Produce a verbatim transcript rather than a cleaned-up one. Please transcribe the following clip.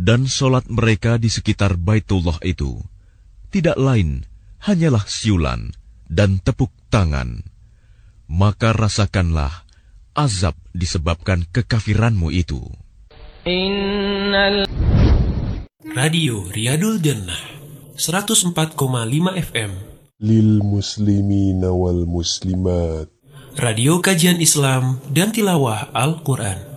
Dan solat mereka di sekitar Baitullah itu tidak lain hanyalah siulan dan tepuk tangan. Maka rasakanlah azab disebabkan kekafiranmu itu. Innal Radio Riyadul Jannah seratus empat koma lima F M Lil muslimina wal muslimat. Radio kajian Islam dan tilawah Al-Quran.